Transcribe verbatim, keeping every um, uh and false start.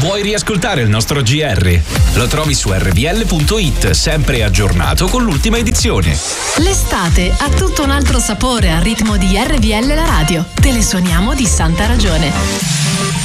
Vuoi riascoltare il nostro G R? Lo trovi su erre vu elle punto it, sempre aggiornato con l'ultima edizione. L'estate ha tutto un altro sapore al ritmo di erre vu elle la radio. Te le suoniamo di santa ragione.